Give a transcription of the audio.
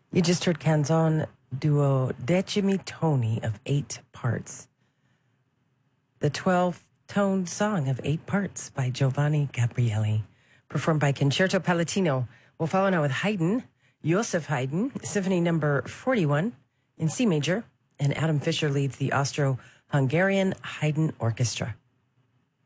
You just heard Canzone Duo Decimi Toni of 8 parts. The 12-toned song of 8 parts by Giovanni Gabrieli, performed by Concerto Palatino. We'll follow now with Haydn, Joseph Haydn, Symphony Number 41 in C major, and Adam Fischer leads the Austro-Hungarian Haydn Orchestra.